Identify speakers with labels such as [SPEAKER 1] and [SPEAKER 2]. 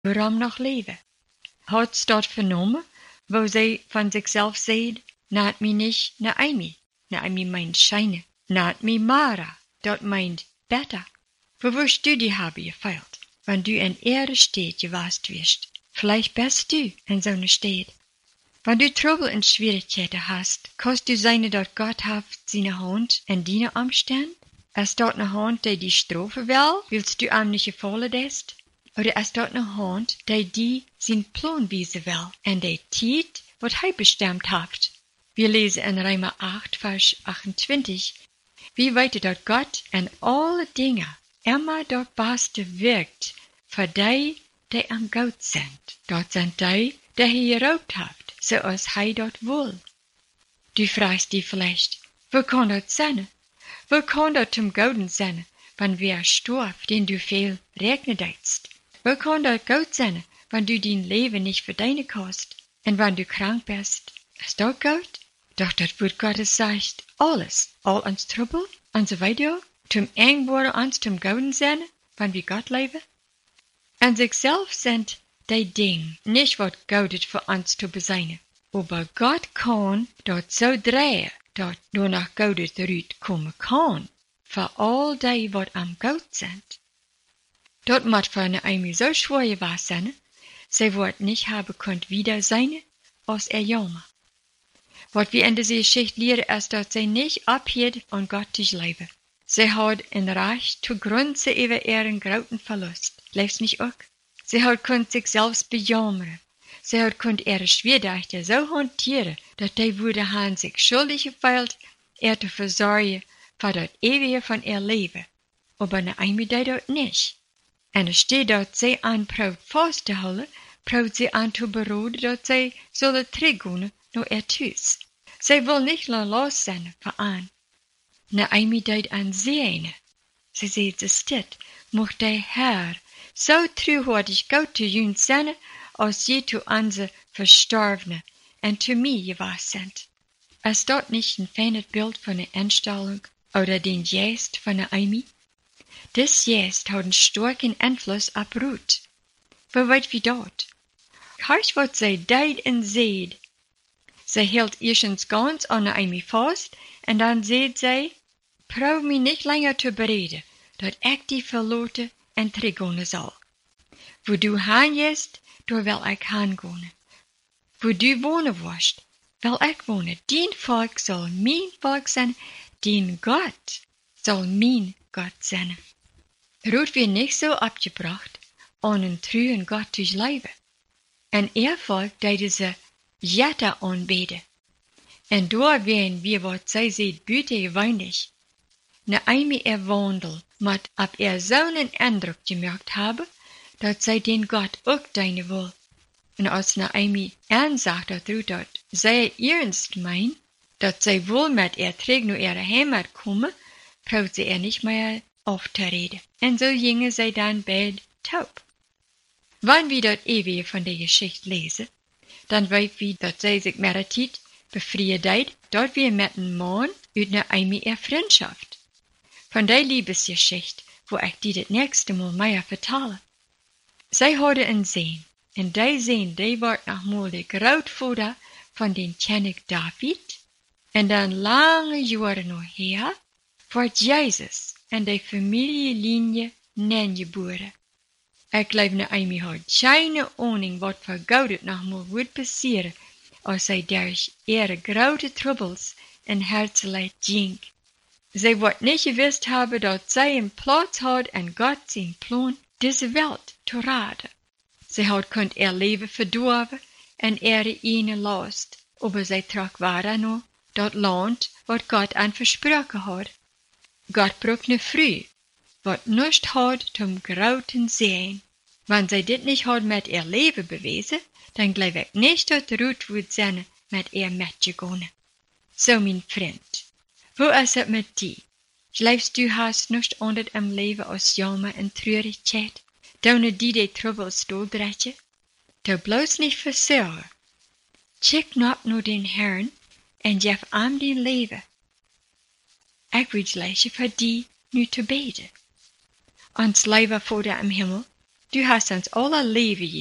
[SPEAKER 1] Waarom nog leven? Hat staat vernomen, wo zij van zichzelf zei, naat me nicht Naomi. Naomi meint Scheine. Naat me Mara, dat meint better. Wo wirst du die haben gefeilt, wenn du in Erde steht gewast wirst? Vielleicht bist du in so einer Stadt. Wenn du Trouble und Schwierigkeiten hast, kannst du sein, dass Gott haft seine Hand in deine Umstände? Ist dort eine Hand, die Strophe will, willst du ihm nicht gefallen ist? Oder ist dort eine Hand, die sein Plan wiesen will, in der Zeit, was er bestimmt hat? Wir lesen in Römer 8, Vers 28, wie weit dort Gott in alle Dinge immer dort Beste wirkt, für die am Gott sind. Dort sind die er geraubt hat, so als er dort will. Du fragst dich vielleicht, wo kann das sein? Wo kann das zum Guten sein, wenn wer starb, den du viel regnen deitst? Wo kann das gut sein, wenn du dein Leben nicht verdienen kannst? Und wenn du krank bist, ist das gut? Doch das Wort Gottes sagt, alles, all uns Trouble und so weiter, zum eng worden uns zum Guten sein, wenn wir Gott leben. An sich selbst sind die Dinge nicht was Gutes für uns zu beseinen. Aber Gott kann dort so drehen, dass nur nach Gutes Rüt kommen kann, für all die, was am Gott sind. Dort muss für Naomi so schwer gewesen sein, sie wird nicht haben könnt wieder sein, als jammer. Was wir in dieser Geschichte lernen, ist, dass sie nicht abhielt und Gott zu leben. Sie hat ein Recht zu grunzen über ihren großen Verlust. Lebst nicht auch? Sie hat könnt sich selbst bejammern. Sie hat könnt ihre Schwierigkeiten so hantieren, dass die wurde han sich schuldig gefühlt, zu versorgen für das Ewige von ihr Leben. Aber Naomi deed das nicht. Und es steht, dass sie an probt festzuhalten, probt sie an zu beroden, dass sie sollen zurückgehen nach ihr Haus. Sie will nicht los sein für an. Naomi deed an sehen. Sie sieht es steht, mocht der Herr so treuhärtig Gott zu uns sein, als je zu unsere Verstorbenen und zu mir gewesen sind. Ist dort nicht ein feines Bild von der Einstellung oder den Geist von Naomi? Das Geist hat einen starken Einfluss auf Ruth. Wo weit wie dort? Hörst was sie deed und seht. Sie hielt erstens ganz an Naomi fest, und dann seht sie, prob mich nicht länger zu bereden, dass ich die Verlote entreggen soll. Wo du hingehst, da will ich hingehen. Wo du wohnen wirst, will ich wohnen. Dein Volk soll mein Volk sein, dein Gott soll mein Gott sein. Ruth wird nicht so abgebracht, einen treuen Gott zu leben. Und ihr Volk deed sie Jette anbeten. Und da werden wir, was sie sieht, gewöhnlich. Naomi ihr Wandel muss ab ihr so einen Eindruck gemacht haben, dass sie den Gott auch deine will. Und als Naomi ansagt, dass Ruth das sehr ernst meint, dass sie wohl mit ihr Träg nur ihre Heimat kommen, braucht sie ihr nicht mehr aufzureden. Und so gingen sie dann beide taub. Wenn wir das Ewige von der Geschichte lesen, dann weiß wir, dass sie sich mit der Zeit befreit hat, dass wir mit einem Mann uit Naomi ihre Freundschaft. Von der Liebesgeschichte, wo ich die das nächste Mal mehr vertelle. Sie hadden een Seen, en die Seen, die wordt nogmaals de grootvader van den König David. En dan lange jaren nog her, wordt Jezus in de familielinie neergeboren. Ik geloof Naomi had geen aning wat voor Gott nogmaals wordt passeren, als zij durch ihre grote troubles en herzeleid ging. Zij wordt niet gewusst hebben dat zij een plaats had en Gott zijn plan diese Welt zu raden. Sie hat könnt ihr Leben verdorben en ihre ene Last, aber sie trug weiter noch dat Land, wat Gott an versprochen hat. Gott braucht ne Früh, wat nicht hat zum grauten Sehen. Wenn sie dit nicht hat mit ihr Leben bewiesen, dann glaub ich nicht, dass Ruth wird sein mit ihr mitgegangen. So, mein Freund, wo ist es mit dir? Glaubst du hast nicht anders im Leben als Jammer und Traurigkeit? Daunen die Troubles doldrechen? Du bloß nicht versorgen. Check not nur den Herrn und gef ihm dein Leben. Ich will gleich für die nu te beten. Ons lieve Vader im Himmel, Du hast uns alle lieb,